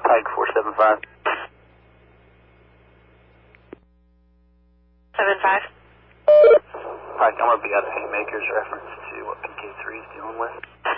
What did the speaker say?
Pike 475. 75. Pike, I'm going to be out of Haymakers reference to what PK3 is dealing with.